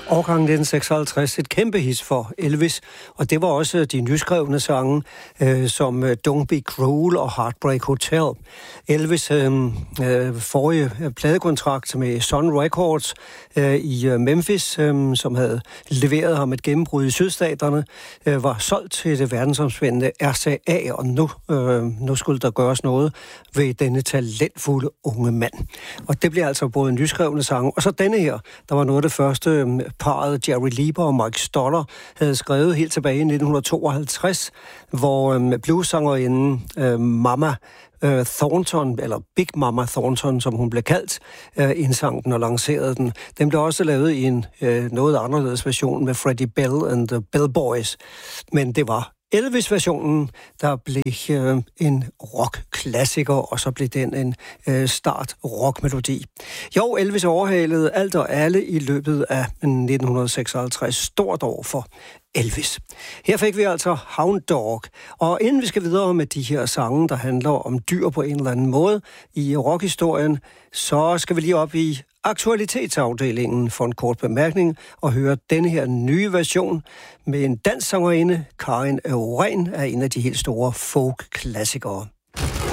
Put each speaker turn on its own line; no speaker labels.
Årgang 1956, et kæmpe hit for Elvis, og det var også de nyskrevne sange, som Don't Be Cruel og Heartbreak Hotel. Elvis forrige pladekontrakt med Sun Records i Memphis, som havde leveret ham et gennembrud i sydstaterne, var solgt til det verdensomspændende RCA, og nu skulle der gøres noget ved denne talentfulde unge mand. Og det bliver altså både nyskrevne sange, og så denne her, der var noget af det første parret Jerry Leiber og Mike Stoller havde skrevet helt tilbage i 1952, hvor bluessangerinden Mama Thornton, eller Big Mama Thornton, som hun blev kaldt, indsang den og lancerede den. Den blev også lavet i en noget anderledes version med Freddie Bell and the Bell Boys, men det var Elvis-versionen, der blev en rock-klassiker, og så blev den en start-rock-melodi. Jo, Elvis overhalede alt og alle i løbet af 1956. Stort år for Elvis. Her fik vi altså Hound Dog. Og inden vi skal videre med de her sange, der handler om dyr på en eller anden måde i rockhistorien, så skal vi lige op i aktualitetsafdelingen for en kort bemærkning og høre denne her nye version med en dansk sangerinde, Karin Euren, af en af de helt store folk-klassikere.